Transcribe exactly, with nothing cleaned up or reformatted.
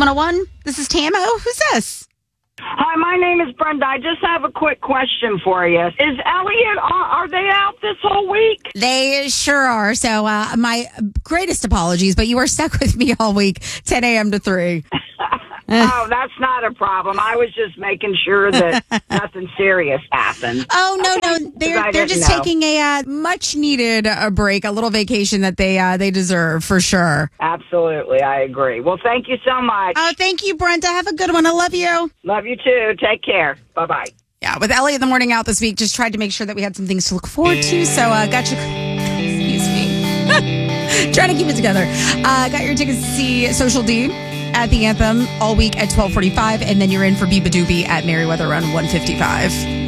one oh one. This is Tamo. Who's this? Hi, my name is Brenda. I just have a quick question for you. Is Elliot, are, are they out this whole week? They sure are. So uh, my greatest apologies, but you are stuck with me all week, ten a.m. to three. Oh, that's not a problem. I was just making sure that nothing serious happened. Oh, no, no. They're they're just know. taking a uh, much-needed uh, break, a little vacation that they uh, they deserve, for sure. Absolutely. I agree. Well, thank you so much. Oh, thank you, Brenda. Have a good one. I love you. Love you, too. Take care. Bye-bye. Yeah, with Elliot in the morning out this week, just tried to make sure that we had some things to look forward to. So, uh, got you... Excuse me. Trying to keep it together. Uh, got your tickets to see Social D at the Anthem all week at twelve forty-five, and then you're in for Biba Doobie at Merriweather around one fifty-five.